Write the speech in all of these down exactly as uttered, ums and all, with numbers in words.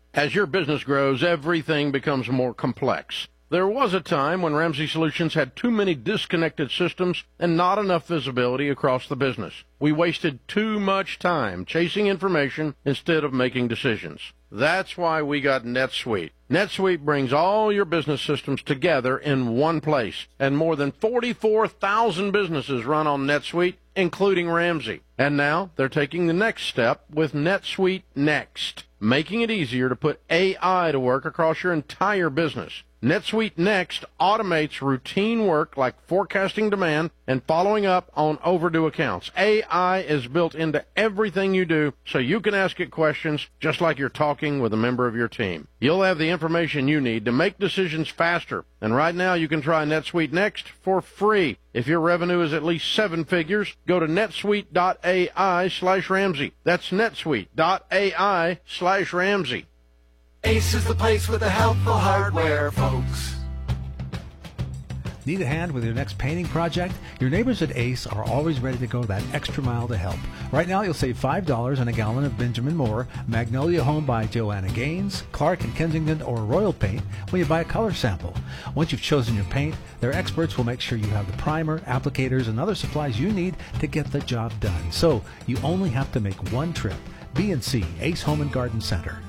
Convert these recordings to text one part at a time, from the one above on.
As your business grows, everything becomes more complex. There was a time when Ramsey Solutions had too many disconnected systems and not enough visibility across the business. We wasted too much time chasing information instead of making decisions. That's why we got NetSuite. NetSuite brings all your business systems together in one place, and more than forty-four thousand businesses run on NetSuite, including Ramsey. And now they're taking the next step with NetSuite Next, making it easier to put A I to work across your entire business. NetSuite Next automates routine work like forecasting demand and following up on overdue accounts. A I is built into everything you do, so you can ask it questions just like you're talking with a member of your team. You'll have the information you need to make decisions faster. And right now you can try NetSuite Next for free. If your revenue is at least seven figures, go to netsuite.ai slash Ramsey. That's netsuite.ai slash Ramsey. Ace is the place with the helpful hardware, folks. Need a hand with your next painting project? Your neighbors at Ace are always ready to go that extra mile to help. Right now, you'll save five dollars on a gallon of Benjamin Moore, Magnolia Home by Joanna Gaines, Clark and Kensington, or Royal Paint when you buy a color sample. Once you've chosen your paint, their experts will make sure you have the primer, applicators, and other supplies you need to get the job done. So you only have to make one trip. B and C, Ace Home and Garden Center.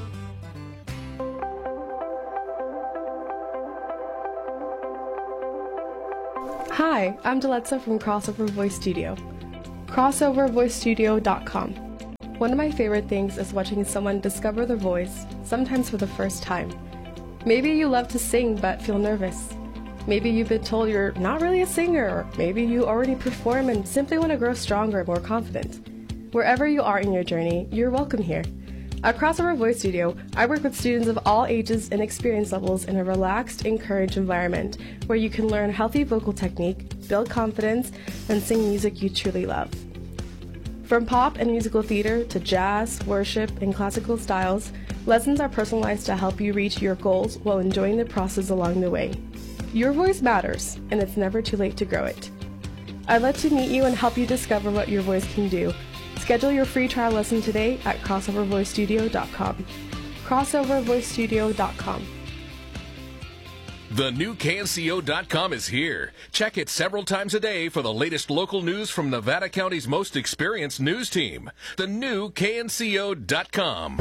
Hi, I'm Deletza from Crossover Voice Studio. crossover voice studio dot com. One of my favorite things is watching someone discover their voice, sometimes for the first time. Maybe you love to sing but feel nervous. Maybe you've been told you're not really a singer, or maybe you already perform and simply want to grow stronger and more confident. Wherever you are in your journey, you're welcome here. At Crossover Voice Studio, I work with students of all ages and experience levels in a relaxed, encouraged environment where you can learn healthy vocal technique, build confidence, and sing music you truly love. From pop and musical theater to jazz, worship, and classical styles, lessons are personalized to help you reach your goals while enjoying the process along the way. Your voice matters, and it's never too late to grow it. I'd love to meet you and help you discover what your voice can do. Schedule your free trial lesson today at crossover voice studio dot com. crossover voice studio dot com. The new K N C O dot com is here. Check it several times a day for the latest local news from Nevada County's most experienced news team. The new K N C O dot com.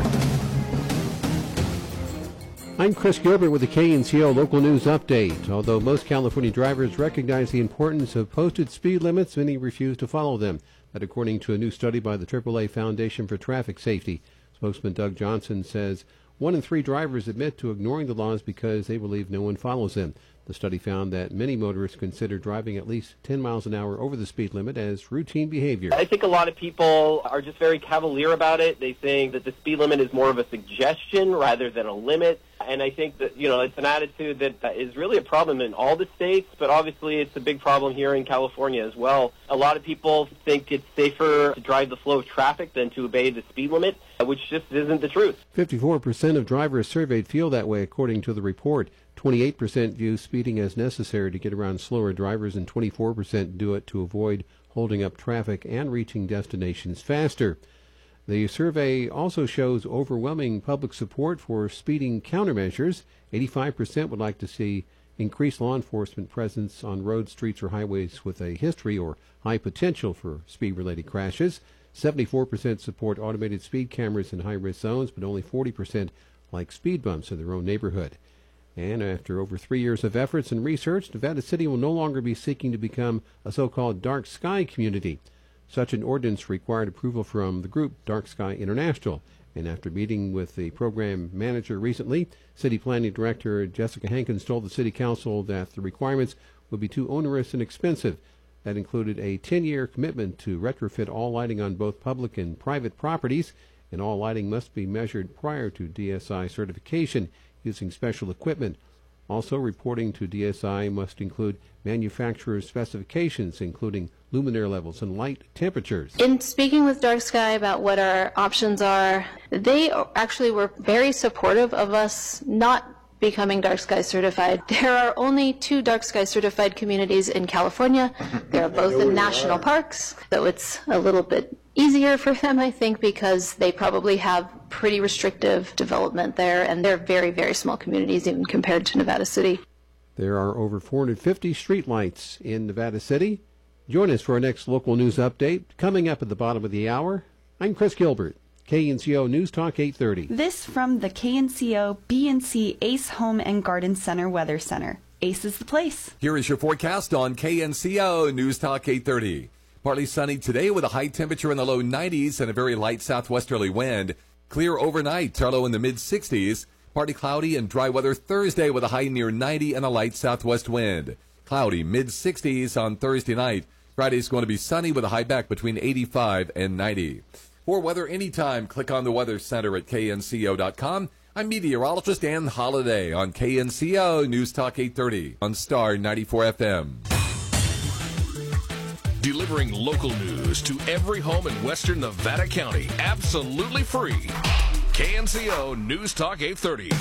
I'm Chris Gilbert with the K N C O Local News Update. Although most California drivers recognize the importance of posted speed limits, many refuse to follow them. That according to a new study by the triple A Foundation for Traffic Safety. Spokesman Doug Johnson says one in three drivers admit to ignoring the laws because they believe no one follows them. The study found that many motorists consider driving at least ten miles an hour over the speed limit as routine behavior. I think a lot of people are just very cavalier about it. They think that the speed limit is more of a suggestion rather than a limit. And I think that, you know, it's an attitude that is really a problem in all the states, but obviously it's a big problem here in California as well. A lot of people think it's safer to drive the flow of traffic than to obey the speed limit, which just isn't the truth. fifty-four percent of drivers surveyed feel that way, according to the report. twenty-eight percent view speeding as necessary to get around slower drivers, and twenty-four percent do it to avoid holding up traffic and reaching destinations faster. The survey also shows overwhelming public support for speeding countermeasures. eighty-five percent would like to see increased law enforcement presence on roads, streets, or highways with a history or high potential for speed-related crashes. seventy-four percent support automated speed cameras in high-risk zones, but only forty percent like speed bumps in their own neighborhood. And after over three years of efforts and research, Nevada City will no longer be seeking to become a so-called dark sky community. Such an ordinance required approval from the group Dark Sky International. And after meeting with the program manager recently, City Planning Director Jessica Hankins told the City Council that the requirements would be too onerous and expensive. That included a ten-year commitment to retrofit all lighting on both public and private properties, and all lighting must be measured prior to D S I certification using special equipment. Also, reporting to D S I must include manufacturer's specifications, including luminaire levels and light temperatures. In speaking with Dark Sky about what our options are, they actually were very supportive of us not becoming Dark Sky certified. There are only two Dark Sky certified communities in California. They are both in national parks, so it's a little bit easier for them, I think, because they probably have pretty restrictive development there, and they're very, very small communities even compared to Nevada City. There are over four hundred fifty streetlights in Nevada City. Join us for our next local news update coming up at the bottom of the hour. I'm Chris Gilbert, K N C O News Talk eight thirty. This from the K N C O B and C Ace Home and Garden Center Weather Center. Ace is the place. Here is your forecast on K N C O News Talk eight thirty. Partly sunny today with a high temperature in the low nineties and a very light southwesterly wind. Clear overnight, low in the mid sixties. Partly cloudy and dry weather Thursday with a high near ninety and a light southwest wind. Cloudy mid sixties on Thursday night. Friday's going to be sunny with a high back between eighty-five and ninety. For weather anytime, click on the Weather Center at K N C O dot com. I'm meteorologist Ann Holiday on K N C O News Talk eight thirty on Star ninety-four F M. Delivering local news to every home in western Nevada County, absolutely free. K N C O News Talk eight thirty.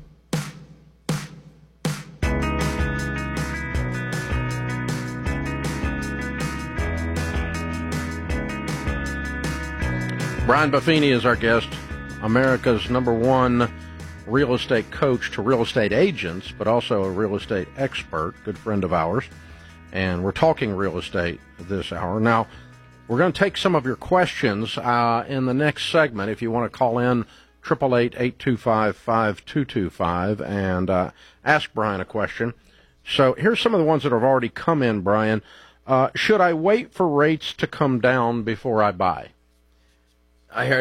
Brian Buffini is our guest, America's number one real estate coach to real estate agents, but also a real estate expert, good friend of ours. And we're talking real estate this hour. Now, we're going to take some of your questions uh, in the next segment. If you want to call in, eight eight eight, eight two five, five two two five and uh, ask Brian a question. So here's some of the ones that have already come in, Brian. Uh, should I wait for rates to come down before I buy? I heard